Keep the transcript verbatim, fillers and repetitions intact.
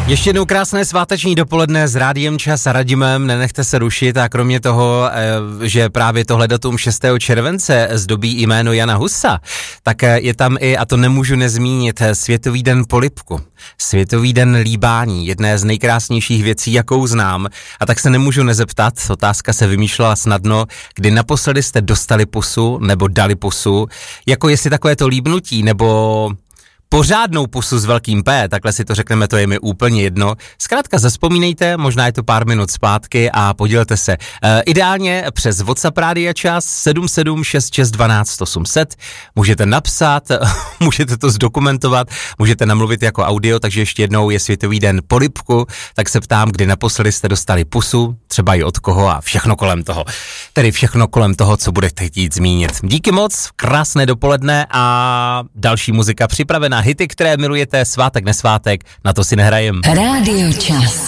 Ještě jednou krásné sváteční dopoledne s Rádiem Čas a Radimem, nenechte se rušit a kromě toho, že právě tohle datum šestého července zdobí jméno Jana Husa, tak je tam i, a to nemůžu nezmínit, Světový den polibku, Světový den líbání, jedné z nejkrásnějších věcí, jakou znám, a tak se nemůžu nezeptat, otázka se vymýšlela snadno, kdy naposledy jste dostali pusu nebo dali pusu, jako jestli takové to líbnutí nebo pořádnou pusu s velkým P, takhle si to řekneme, to je mi úplně jedno. Zkrátka zavzpomínejte, možná je to pár minut zpátky a podělte se. E, ideálně přes WhatsApp Rádia Čas sedm sedm šest šest jedna dva osm set můžete napsat, můžete to zdokumentovat, můžete namluvit jako audio, takže ještě jednou je Světový den polibku, tak se ptám, kdy naposledy jste dostali pusu, třeba i od koho a všechno kolem toho. Tedy všechno kolem toho, co budete chtít zmínit. Díky moc, krásné dopoledne a další muzika připravená. Hity, které milujete, svátek, nesvátek, na to si nehrajem. Rádio Čas.